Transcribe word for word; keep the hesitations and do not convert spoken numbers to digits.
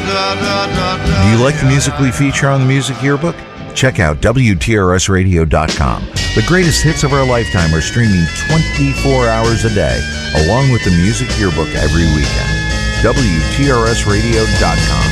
Do you like the music we feature on the Music Yearbook? Check out W T R S radio dot com. The greatest hits of our lifetime are streaming twenty-four hours a day, along with the Music Yearbook every weekend. W T R S radio dot com.